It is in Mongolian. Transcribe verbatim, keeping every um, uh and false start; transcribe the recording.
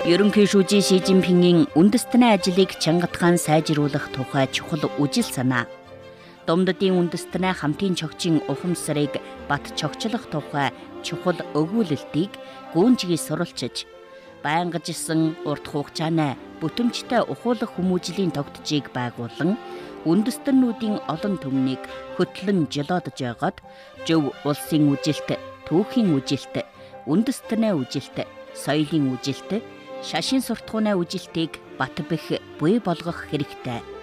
Ерөнхийлөгч Ши Жинпингийн үндэстний ажлыг чангатгаан сайжруулах тухай чухал үжил санаа. Домдодын үндэстний хамтын чогчийн ухамсарыг бат чогчлох тухай чухал өгүүлэлтийг гүнжгий суралцж, байнгажсан урт хугацааны бүтэмжтэй ухуулах хүмүүжлийн тогтцыг байгуулан үндэстнүүдийн олон түмнийг хөтлөн жолоодож байгаад зөв улсын үжилт, түүхийн үжилт, үндэстний үжилт, соёлын үжилт, шашин суртахууны үжилтийг бат бэх буй болгох хэрэгтэй.